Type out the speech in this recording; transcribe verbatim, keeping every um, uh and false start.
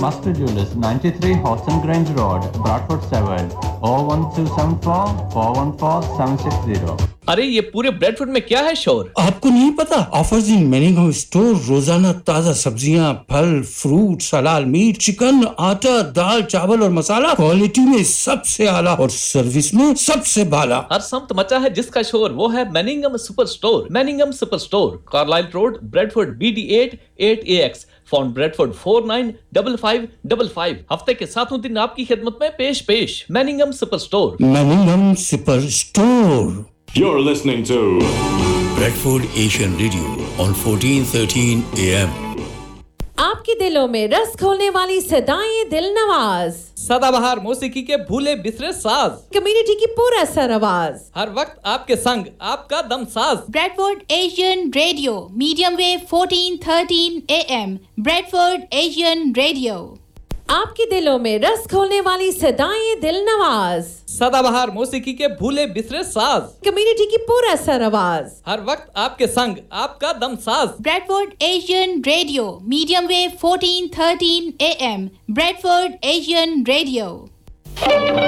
Master Jewelers, ninety-three Horton Grange Road, Bradford seven, oh one two seven four, four one four, seven six zero. अरे ये पूरे Bradford में क्या है शोर? आपको नहीं पता? ऑफर्स इन मैनिंघम स्टोर, रोजाना ताजा सब्जियां, फल, फ्रूट, हलाल मीट, चिकन, आटा, दाल, चावल और मसाला क्वालिटी में सबसे आला और सर्विस में सबसे बाला। हर समत मचा है जिसका शोर, वो है मैनिंघम super store. मैनिंघम super store, Carlisle road, Bradford, B D eight eight ए x, phone Bradford four nine five five five five. हफ्ते के सातों दिन आपकी खिदमत में पेश पेश मैनिंघम super store. मैनिंघम super store. You're listening to Bradford Asian Radio on fourteen thirteen A M. आपके दिलों में रस खोलने वाली सदाएं दिल नवाज, सदाबहार मौसीकी के भूले बिसरे साज, कम्युनिटी की पूरा सर आवाज, हर वक्त आपके संग आपका दम साज। Bradford Asian Radio, medium wave fourteen thirteen A M. Bradford Asian Radio. आपके दिलों में रस खोलने वाली सदाएं दिल नवाज, सदाबहार मौसीकी के भूले बिसरे साज, कम्युनिटी की पूरा सर आवाज, हर वक्त आपके संग आपका दम साज। Bradford Asian Radio, medium wave fourteen thirteen A M. Bradford Asian Radio.